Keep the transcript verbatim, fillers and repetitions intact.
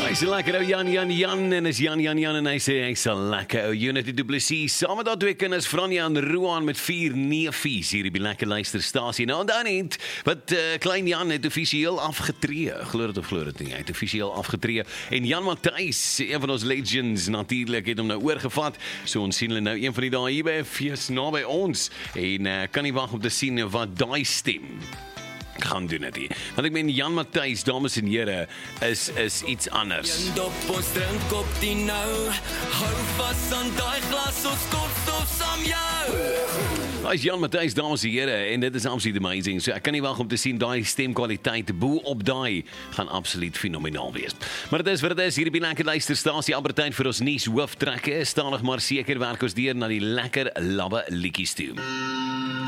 Hy's 'n lekker ou Jan Jan Jan en is Jan Jan Jan en hy sê hy's 'n lekker ou Unity Du Plessis saam met daai twee kinders Franja en Roan met vier neefies hier op die lekker luisterstasie. Nou dan niet, wat uh, klein Jan het offisieel afgetree. Glo dit of glo dit nie, hy het offisieel afgetree en Jan Matthys, een van ons legends natuurlik, het hom nou oorgevat. So ons sien hulle nou een van die dae hier by 'n fees naby ons en uh, kan nie wag om te sien wat daai stem gaan doen dit hier. Want ek meen Jan Matthys, dames en here, is is iets anders. Een dop ons drink op die nou. Hou vas aan daai glas, ons kort of saam jou. Hy is Jan Matthys, dames en here, en dit is absoluut amazing. So ek kan nie wag om te sien daai stemkwaliteit bo op daai gaan absoluut fenomenaal wees. Maar dit is wat dit is hier op die lekker luisterstasie. Amper tyd vir ons nuus hooftrekke. Stadig maar seker werk ons deur na die lekker labbe liedjies toe.